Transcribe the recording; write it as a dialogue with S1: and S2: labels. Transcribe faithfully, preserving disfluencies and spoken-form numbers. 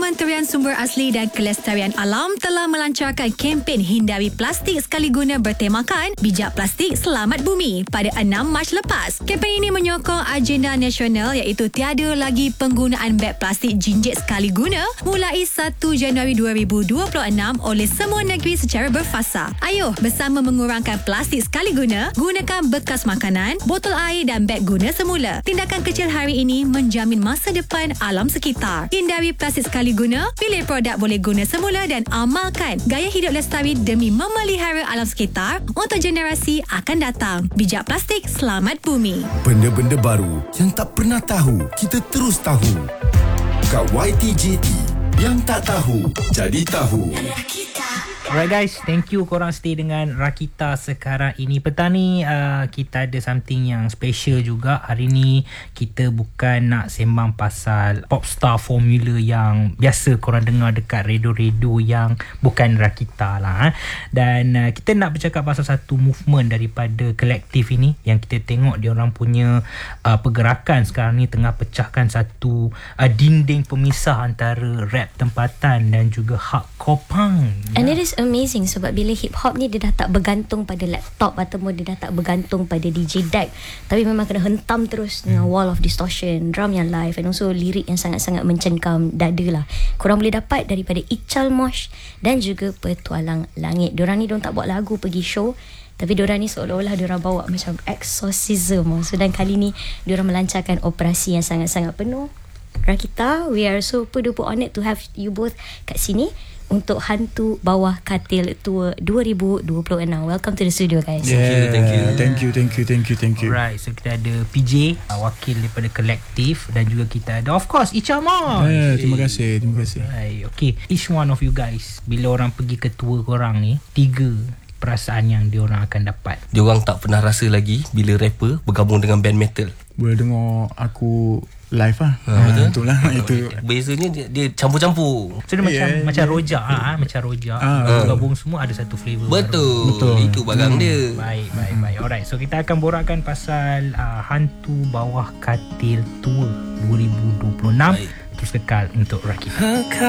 S1: Kementerian Sumber Asli dan Kelestarian Alam telah melancarkan kempen hindari plastik sekali guna bertemakan Bijak Plastik Selamat Bumi pada enam Mac lepas. Kempen ini menyokong agenda nasional iaitu tiada lagi penggunaan beg plastik jinjit sekali guna mulai satu Januari dua ribu dua puluh enam oleh semua negeri secara berfasa. Ayuh bersama mengurangkan plastik sekali guna, gunakan bekas makanan, botol air dan beg guna semula. Tindakan kecil hari ini menjamin masa depan alam sekitar. Hindari plastik sekali guna, pilih produk boleh guna semula dan amalkan gaya hidup lestari demi memelihara alam sekitar untuk generasi akan datang. Bijak Plastik Selamat Bumi.
S2: Benda-benda baru yang tak pernah tahu, kita terus tahu. Kat Y T J T, yang tak tahu, jadi tahu.
S3: Alright guys, thank you korang stay dengan Rakita sekarang ini. Petang ni uh, kita ada something yang special juga. Hari ni kita bukan nak sembang pasal popstar formula yang biasa korang dengar dekat radio-radio yang bukan Rakita lah. Eh. Dan uh, kita nak bercakap pasal satu movement daripada kolektif ini yang kita tengok diorang punya uh, pergerakan sekarang ni tengah pecahkan satu uh, dinding pemisah antara rap tempatan dan juga hardcore punk.
S4: And it is amazing sebab bila hip hop ni dia dah tak bergantung pada laptop ataupun dia dah tak bergantung pada D J deck, tapi memang kena hentam terus dengan wall of distortion, drum yang live and also lirik yang sangat-sangat mencengkam dada lah. Korang boleh dapat daripada Ical Mosh dan juga Petualang Langit. Diorang ni diorang tak buat lagu pergi show, tapi diorang ni seolah-olah diorang bawa macam exorcism. So dan kali ni diorang melancarkan operasi yang sangat-sangat penuh. Rakita, we are super duper honoured to have you both kat sini untuk Hantu Bawah Katil Tour dua ribu dua puluh enam. Welcome to the studio guys.
S5: Yeah,
S6: Thank you,
S5: thank you, thank you, thank you, thank you.
S3: Alright, so kita ada P J, uh, wakil daripada kolektif, dan juga kita ada of course Ical Mosh.
S5: Yeah, terima kasih, terima kasih.
S3: Right, okay. Each one of you guys, bila orang pergi ke tour korang ni, tiga perasaan yang diorang akan dapat.
S6: Diorang tak pernah rasa lagi bila rapper bergabung dengan band metal.
S5: Boleh dengar aku live lah.
S6: Ha,
S5: ha,
S6: betul.
S5: Itulah itu.
S6: Bezanya dia, dia campur-campur.
S3: So dia macam
S5: Yeah,
S3: macam
S5: yeah.
S3: rojak ah, macam rojak.
S5: Ah,
S3: Gabung semua ada satu flavor.
S6: Betul.
S5: Betul.
S6: Itu barang
S5: Hmm.
S6: dia.
S3: Baik, baik, baik. Alright, so kita akan borakkan pasal uh, Hantu Bawah Katil Tour dua ribu dua puluh enam.
S6: Baik.
S3: Terus kekal untuk Rakita.